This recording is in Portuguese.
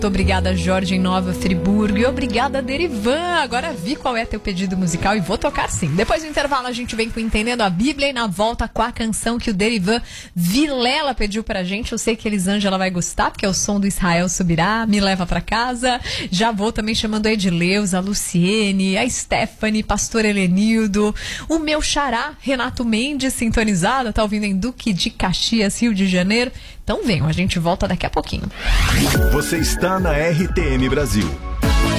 Obrigada, Jorge, em Nova Friburgo. E obrigada, Derivan. Agora vi qual é teu pedido musical e vou tocar sim. Depois do intervalo a gente vem com Entendendo a Bíblia e na volta com a canção que o Derivan Vilela pediu pra gente. Eu sei que Elisângela vai gostar, porque é o som do Israel Subirá. Me leva pra casa. Já vou também chamando a Edileuza, a Luciene, a Stephanie, Pastor Helenildo, o meu xará, Renato Mendes, sintonizada, tá ouvindo em Duque de Caxias, Rio de Janeiro. Então venham, a gente volta daqui a pouquinho. Você está na RTM Brasil.